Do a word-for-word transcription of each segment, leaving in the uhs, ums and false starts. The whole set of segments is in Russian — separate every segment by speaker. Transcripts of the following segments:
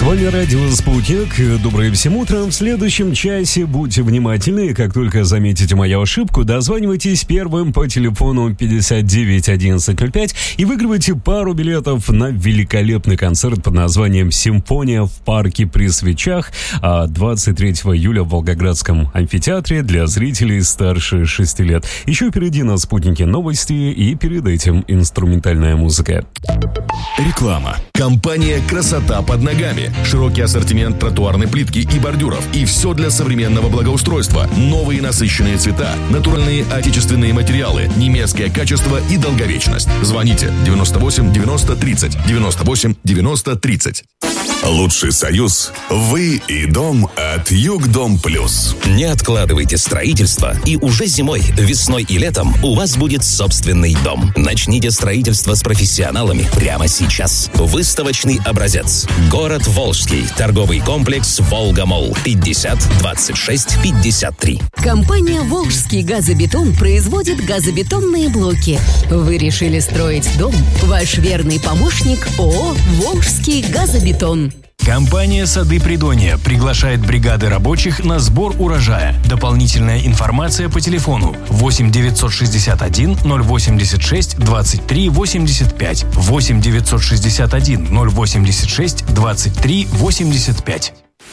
Speaker 1: вами радио «Спутник». Доброе всем утром. В следующем часе будьте внимательны. Как только заметите мою ошибку, дозванивайтесь первым по телефону пятьдесят девять одиннадцать ноль пять и выигрывайте пару билетов на великолепный концерт под названием «Симфония в парке при свечах» двадцать третьего июля в Волгоградском амфитеатре для зрителей старше шести лет. Еще впереди на «Спутнике» новости и перед этим инструментальная музыка.
Speaker 2: Реклама. Компания «Красота под ногами». Широкий ассортимент тротуарной плитки и бордюров. И все для современного благоустройства. Новые насыщенные цвета, натуральные отечественные материалы, немецкое качество и долговечность. Звоните девяносто восемь девяносто тридцать, девяносто восемь девяносто тридцать.
Speaker 3: Лучший союз – вы и дом от Югдом Плюс.
Speaker 4: Не откладывайте строительство, и уже зимой, весной и летом у вас будет собственный дом. Начните строительство с профессионалами прямо сейчас. Выставочный образец. Город Волжский. Торговый комплекс «Волга-Молл». пятьдесят двадцать шесть пятьдесят три.
Speaker 5: Компания «Волжский газобетон» производит газобетонные блоки. Вы решили строить дом? Ваш верный помощник ООО «Волжский газобетон».
Speaker 6: Компания «Сады Придонья» приглашает бригады рабочих на сбор урожая. Дополнительная информация по телефону восемь девятьсот шестьдесят один ноль восемьдесят шесть двадцать три восемьдесят пять, восемь девятьсот шестьдесят один ноль восемьдесят шесть двадцать три восемьдесят пять.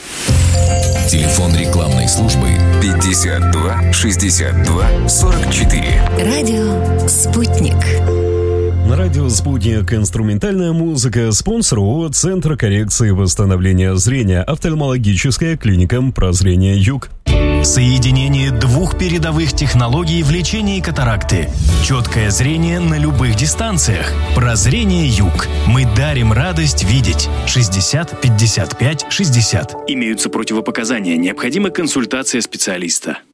Speaker 2: Телефон рекламной службы
Speaker 3: пятьдесят два шестьдесят два сорок четыре.
Speaker 5: Радио «Спутник».
Speaker 1: На радио «Спутник» инструментальная музыка. Спонсор ООО «Центр коррекции и восстановления зрения». Офтальмологическая клиника «Прозрение Юг».
Speaker 6: Соединение двух передовых технологий в лечении катаракты. Четкое зрение на любых дистанциях. Прозрение Юг. Мы дарим радость видеть. шестьдесят пятьдесят пять шестьдесят.
Speaker 7: Имеются противопоказания. Необходима консультация специалиста.